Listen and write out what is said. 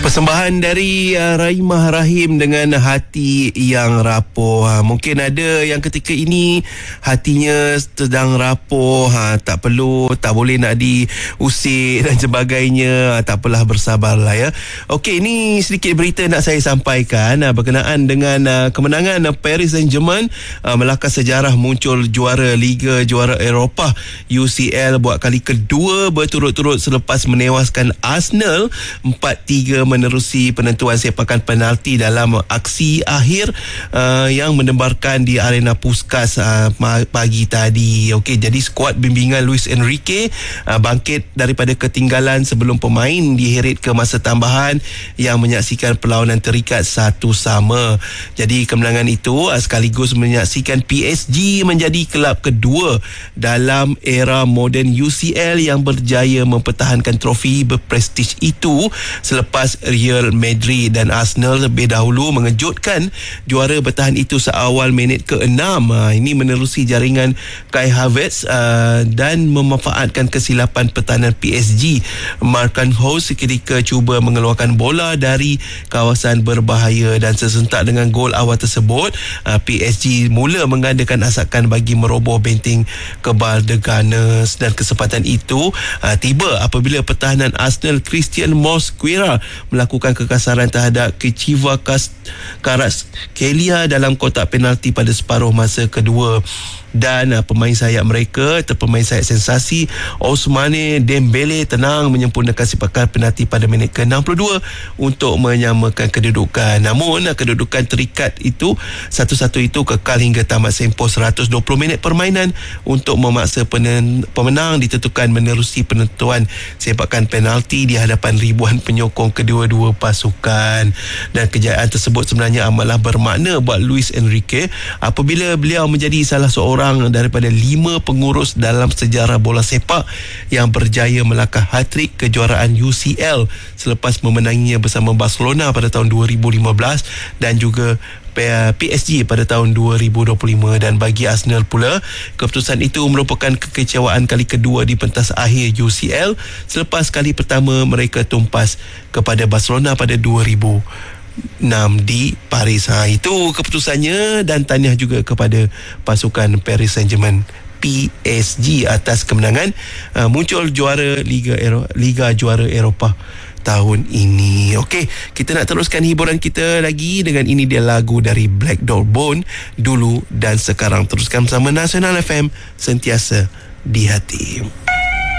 Persembahan dari Rahimah Rahim dengan Hati yang Rapuh. Mungkin ada yang ketika ini hatinya sedang rapuh, tak boleh nak diusik dan sebagainya. Tak apalah, bersabarlah ya. Okey, ini sedikit berita nak saya sampaikan berkenaan dengan kemenangan Paris Saint-Germain melakar sejarah, muncul juara Liga Juara Eropah UCL buat kali kedua berturut-turut selepas menewaskan Arsenal 4-3 menerusi penentuan sepakan penalti dalam aksi akhir yang menembarkan di Arena Puskas pagi tadi. Okey, jadi skuad bimbingan Luis Enrique bangkit daripada ketinggalan sebelum pemain diheret ke masa tambahan yang menyaksikan perlawanan terikat 1-1. Jadi kemenangan itu sekaligus menyaksikan PSG menjadi kelab kedua dalam era moden UCL yang berjaya mempertahankan trofi berprestij itu selepas Real Madrid dan Arsenal lebih dahulu mengejutkan juara bertahan itu seawal minit ke-6. Ini menerusi jaringan Kai Havertz dan memanfaatkan kesilapan pertahanan PSG Markan Hose ketika cuba mengeluarkan bola dari kawasan berbahaya, dan sesentak dengan gol awal tersebut PSG mula menggandakan asakan bagi meroboh benteng kebal The Gunners, dan kesempatan itu tiba apabila pertahanan Arsenal Christian Mosquera melakukan kekasaran terhadap Kechiva Kvaratskhelia dalam kotak penalti pada separuh masa kedua. Dan pemain sayap mereka, pemain sayap sensasi Ousmane Dembele tenang menyempurnakan sepakan penalti pada minit ke-62 untuk menyamakan kedudukan. Namun kedudukan terikat itu 1-1 itu kekal hingga tamat tempoh 120 minit permainan untuk memaksa pemenang ditentukan menerusi penentuan sepakan penalti di hadapan ribuan penyokong kedua-dua pasukan. Dan kejayaan tersebut sebenarnya amatlah bermakna buat Luis Enrique apabila beliau menjadi salah seorang daripada 5 pengurus dalam sejarah bola sepak yang berjaya melakar hat-trick kejuaraan UCL selepas memenanginya bersama Barcelona pada tahun 2015 dan juga PSG pada tahun 2025. Dan bagi Arsenal pula, keputusan itu merupakan kekecewaan kali kedua di pentas akhir UCL selepas kali pertama mereka tumpas kepada Barcelona pada 2006 di Paris. Itu keputusannya, dan tahniah juga kepada pasukan Paris Saint-Germain PSG atas kemenangan muncul juara Liga Juara Eropah tahun ini. Okey, kita nak teruskan hiburan kita lagi dengan ini dia lagu dari Black Dog Bone, Dulu dan Sekarang. Teruskan bersama Nasional FM, sentiasa di hati.